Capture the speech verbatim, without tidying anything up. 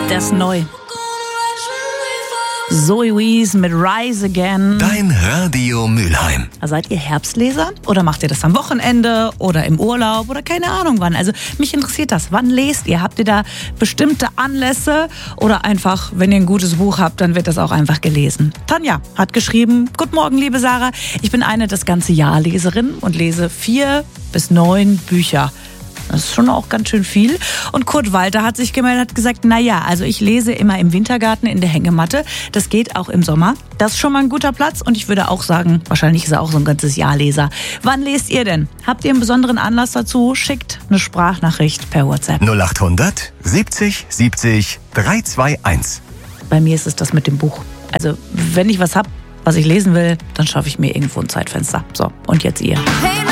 Das ist neu. Zoe Wees mit Rise Again. Dein Radio Mülheim. Seid ihr Herbstleser oder macht ihr das am Wochenende oder im Urlaub oder keine Ahnung wann? Also mich interessiert das. Wann lest ihr? Habt ihr da bestimmte Anlässe oder einfach, wenn ihr ein gutes Buch habt, dann wird das auch einfach gelesen? Tanja hat geschrieben: Guten Morgen, liebe Sarah. Ich bin eine das ganze Jahr Leserin und lese vier bis neun Bücher. Das ist schon auch ganz schön viel. Und Kurt Walter hat sich gemeldet, hat gesagt, naja, also ich lese immer im Wintergarten in der Hängematte. Das geht auch im Sommer. Das ist schon mal ein guter Platz. Und ich würde auch sagen, wahrscheinlich ist er auch so ein ganzes Jahrleser. Wann lest ihr denn? Habt ihr einen besonderen Anlass dazu? Schickt eine Sprachnachricht per WhatsApp. null achthundert siebzig siebzig dreihunderteinundzwanzig. Bei mir ist es das mit dem Buch. Also wenn ich was hab, was ich lesen will, dann schaffe ich mir irgendwo ein Zeitfenster. So, und jetzt ihr. Hey.